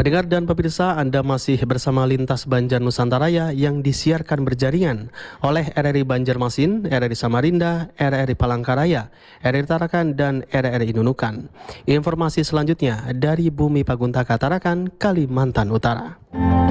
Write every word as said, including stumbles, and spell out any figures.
Pendengar dan pemirsa, Anda masih bersama Lintas Banjar Nusantaraya yang disiarkan berjaringan oleh R R I Banjarmasin, R R I Samarinda, R R I Palangkaraya, R R I Tarakan, dan R R I Nunukan. Informasi selanjutnya dari Bumi Paguntaka Tarakan, Kalimantan Utara.